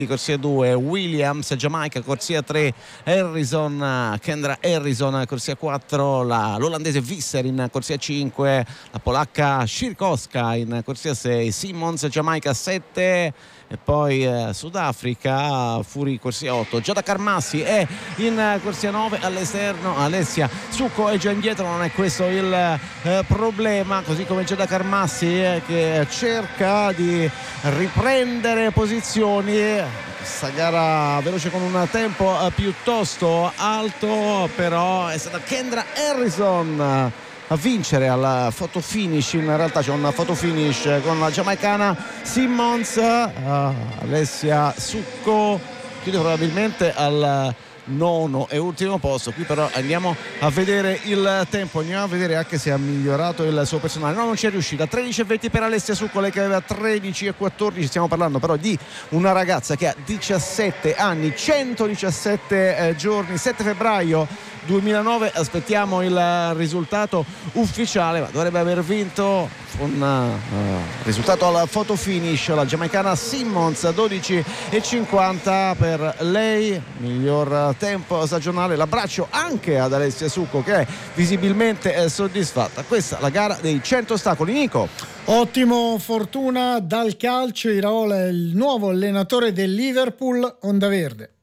corsia 2 Williams, Giamaica, corsia 3 Harrison, Kendra Harrison, corsia 4 l'olandese Visser, in corsia 5 la polacca Szyrkowska, in corsia 6 Simmons, Giamaica 7 e poi Sudafrica, Furi corsia 8, Giada Carmassi è in corsia 9 all'esterno, Alessia Succo è già indietro, non è questo il problema, così come Giada Carmassi che cerca di riprendere posizioni. Questa gara veloce con un tempo piuttosto alto, però è stata Kendra Harrison a vincere al photo finish. In realtà c'è un photo finish con la giamaicana Simmons, Alessia Succo chiude probabilmente al nono e ultimo posto. Qui però andiamo a vedere il tempo, andiamo a vedere anche se ha migliorato il suo personale. No, non ci è riuscita. 13,20 per Alessia Succo, lei che aveva 13,14. Stiamo parlando però di una ragazza che ha 17 anni, 117 giorni, 7 febbraio 2009. Aspettiamo il risultato ufficiale, ma dovrebbe aver vinto un risultato al photo finish la giamaicana Simmons, 12,50 per lei, miglior tempo stagionale. L'abbraccio anche ad Alessia Succo che è visibilmente soddisfatta. Questa è la gara dei 100 ostacoli. Nico. Ottimo Fortuna dal calcio. Iraola è il nuovo allenatore del Liverpool. Onda Verde.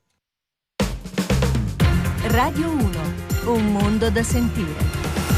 Radio 1, un mondo da sentire.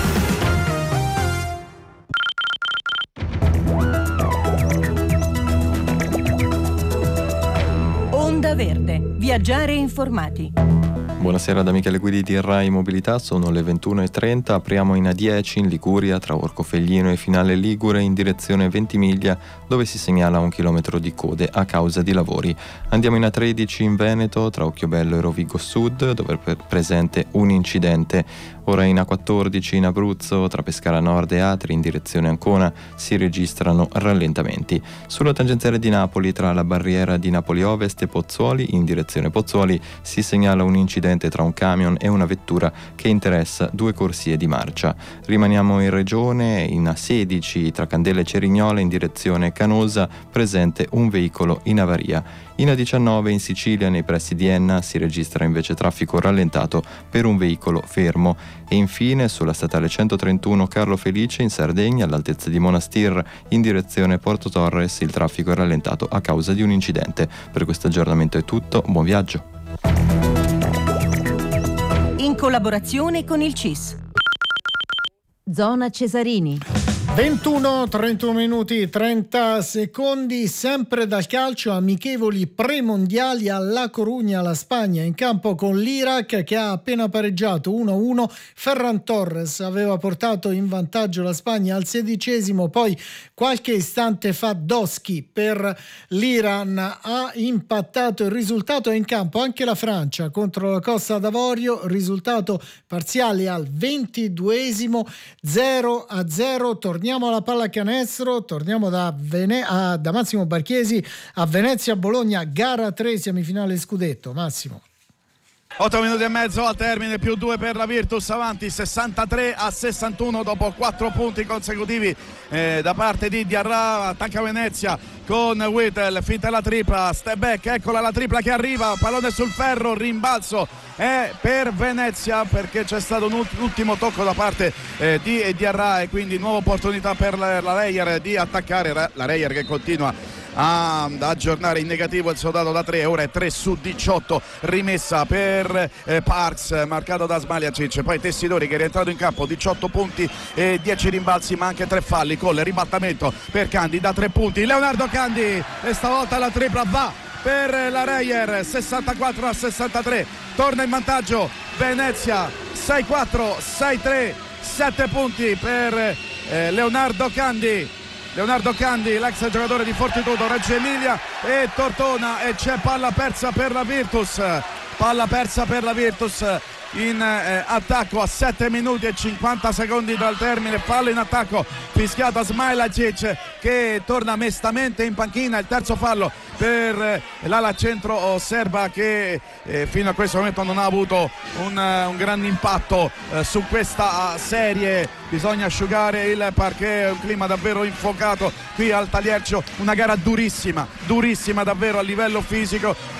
Onda Verde, viaggiare informati. Buonasera da Michele Guidi di Rai Mobilità, sono le 21:30, apriamo in A10 in Liguria tra Orcofelino e Finale Ligure in direzione Ventimiglia, dove si segnala 1 chilometro di code a causa di lavori. Andiamo in A13 in Veneto tra Occhiobello e Rovigo Sud, dove è presente un incidente. Ora in A14 in Abruzzo tra Pescara Nord e Atri in direzione Ancona si registrano rallentamenti. Sulla tangenziale di Napoli tra la barriera di Napoli Ovest e Pozzuoli in direzione Pozzuoli si segnala un incidente tra un camion e una vettura che interessa 2 corsie di marcia. Rimaniamo in regione, in A16 tra Candela e Cerignola in direzione Canosa, presente un veicolo in avaria. In A19 in Sicilia, nei pressi di Enna, si registra invece traffico rallentato per un veicolo fermo. E infine sulla statale 131 Carlo Felice in Sardegna, all'altezza di Monastir, in direzione Porto Torres, il traffico è rallentato a causa di un incidente. Per questo aggiornamento è tutto, buon viaggio. In collaborazione con il CIS. Zona Cesarini. 21 minuti 30 secondi, sempre dal calcio, amichevoli premondiali a La Corugna, la Spagna in campo con l'Iraq che ha appena pareggiato 1-1. Ferran Torres aveva portato in vantaggio la Spagna al 16°, poi qualche istante fa Doski per l'Iran ha impattato il risultato. È in campo anche la Francia contro la Costa d'Avorio, risultato parziale al 22°, 0-0. Torniamo alla pallacanestro, torniamo da Massimo Barchiesi a Venezia Bologna, gara 3, semifinale scudetto. Massimo. 8 minuti e mezzo al termine, più 2 per la Virtus, avanti 63-61 dopo 4 punti consecutivi da parte di Diarra. Attacca Venezia con Whittle, finta la tripla, step back, eccola la tripla che arriva, pallone sul ferro, rimbalzo è per Venezia perché c'è stato un ultimo tocco da parte di Diarra e quindi nuova opportunità per la Reyer di attaccare. La Reyer che continua ad aggiornare in negativo il suo dato da 3, ora è 3/18, rimessa per Parks, marcato da Smagliacic, poi Tessidori che è rientrato in campo, 18 punti e 10 rimbalzi ma anche 3 falli, con il ribattamento per Candi da 3 punti, Leonardo Candi e stavolta la tripla va per la Reyer, 64-63, torna in vantaggio Venezia, 6-4, 6-3, 7 punti per Leonardo Candi, l'ex giocatore di Fortitudo Reggio Emilia e Tortona, e c'è palla persa per la Virtus in attacco a 7 minuti e 50 secondi dal termine. Fallo in attacco fischiato a Smailagic che torna mestamente in panchina. Il terzo fallo per l'ala centro serba che fino a questo momento non ha avuto un grande impatto su questa serie. Bisogna asciugare il parquet, è un clima davvero infuocato qui al Taliercio, una gara durissima davvero a livello fisico.